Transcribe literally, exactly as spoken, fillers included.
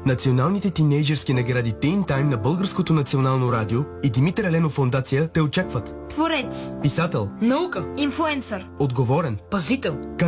Националните тинейджърски награди Teen Time на Българското национално радио и Димитър Еленов фондация те очакват. Творец, Писател, наука, инфлуенсър, отговорен, пазител,